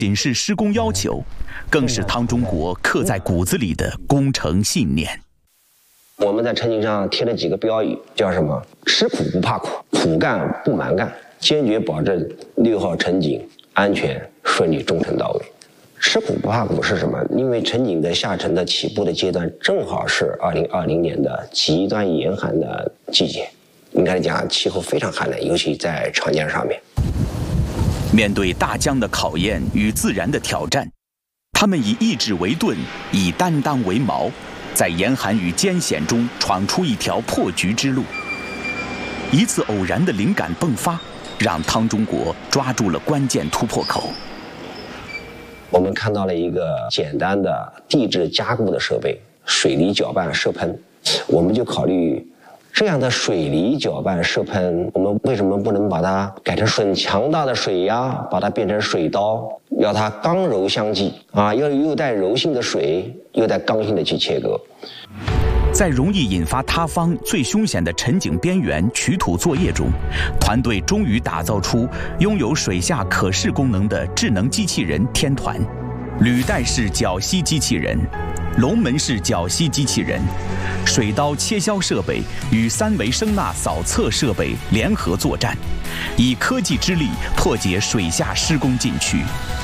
仅是施工要求，更是汤中国刻在骨子里的工程信念。 我们在陈井上贴了几个标语，叫什么？吃苦不怕苦，苦干不蛮干，坚决保证6号陈井安全顺利中程到位。吃苦不怕苦是什么？因为陈井的下沉的起步的阶段正好是2020年的极端严寒的季节，应该讲气候非常寒冷，尤其在长江上面。 面对大江的考验与自然的挑战，他们以意志为盾，以担当为矛，在严寒与艰险中闯出一条破局之路。一次偶然的灵感迸发，让汤中国抓住了关键突破口。 我们看到了一个简单的地质加固的设备——水泥搅拌射喷，我们就考虑。这样的水泥搅拌射喷，我们为什么不能把它改成很强大的水压，把它变成水刀，要它刚柔相济啊，要又带柔性的水，又带刚性的去切割。 在容易引发塌方、最凶险的陈井边缘取土作业中，团队终于打造出拥有水下可视功能的智能机器人天团，履带式绞吸机器人、龙门式绞吸机器人、水刀切削设备与3维声呐扫测设备联合作战，以科技之力破解水下施工禁区。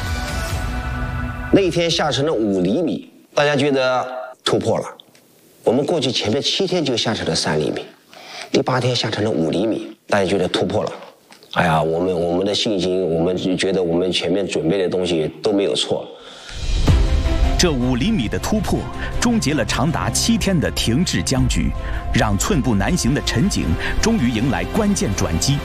那一天下沉了5厘米，大家觉得突破了。我们过去前面7天就下沉了3厘米，第8天下沉了5厘米，大家觉得突破了。哎呀，我们的信心，我们就觉得我们前面准备的东西都没有错。 这5厘米的突破，终结了长达7天的停滞僵局，让寸步难行的陈井终于迎来关键转机。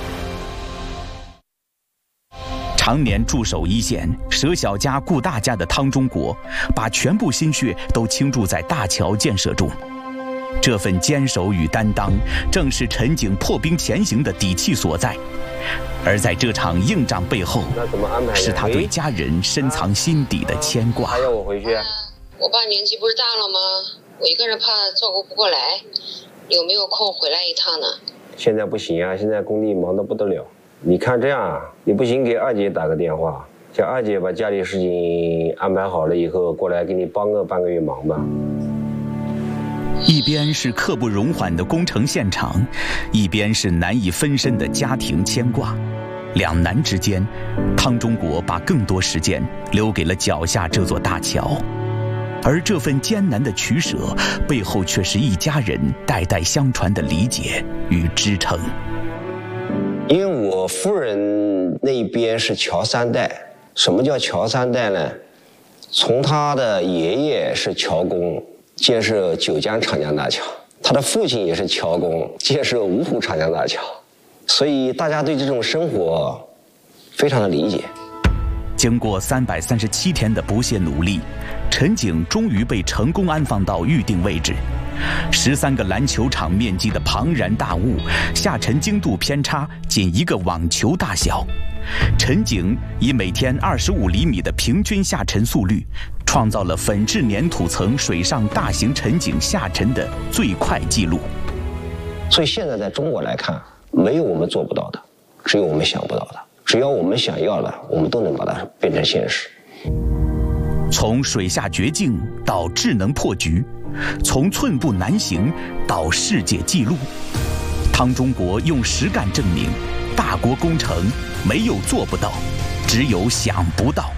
常年驻守一线、舍小家顾大家的汤中国，把全部心血都倾注在大桥建设中。这份坚守与担当，正是陈井破冰前行的底气所在。而在这场硬仗背后，是他对家人深藏心底的牵挂。 还要我回去？ 我爸年纪不是大了吗？我一个人怕照顾不过来，有没有空回来一趟呢？ 现在不行啊，现在工地忙得不得了。你看这样啊，你不行给二姐打个电话，叫二姐把家里事情安排好了以后，过来给你帮个半个月忙吧。 一边是刻不容缓的工程现场，一边是难以分身的家庭牵挂，两难之间，汤中国把更多时间留给了脚下这座大桥，而这份艰难的取舍背后，却是一家人代代相传的理解与支撑。 因为我夫人那边是桥3代，什么叫桥3代呢？从他的爷爷是桥工，建设九江长江大桥，他的父亲也是桥工，建设芜湖长江大桥，所以大家对这种生活非常的理解。 经过337天的不懈努力，陈井终于被成功安放到预定位置。13个篮球场面积的庞然大物，下沉精度偏差仅1个网球大小。陈井以每天25厘米的平均下沉速率，创造了粉质粘土层水上大型沉井下沉的最快纪录。 所以现在在中国来看，没有我们做不到的，只有我们想不到的。只要我们想要的，我们都能把它变成现实。 从水下绝境到智能破局，从寸步难行到世界纪录，汤中国用实干证明，大国工程没有做不到，只有想不到。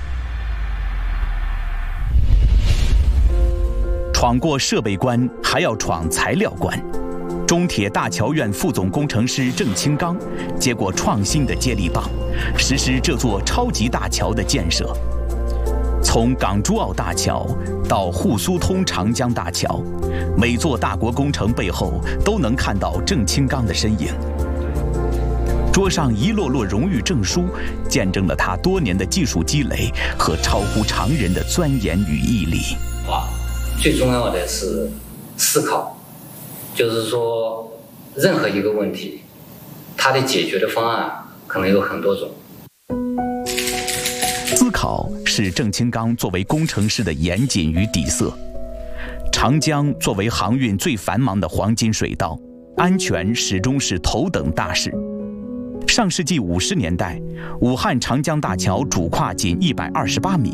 闯过设备关，还要闯材料关。中铁大桥院副总工程师郑清刚接过创新的接力棒，实施这座超级大桥的建设。从港珠澳大桥到沪苏通长江大桥，每座大国工程背后都能看到郑清刚的身影。桌上一摞摞荣誉证书，见证了他多年的技术积累和超乎常人的钻研与毅力。 最重要的是思考，就是说任何一个问题，它的解决的方案可能有很多种。 思考是郑清刚作为工程师的严谨与底色。长江作为航运最繁忙的黄金水道，安全始终是头等大事。 上世纪50年代，武汉长江大桥主跨仅128米，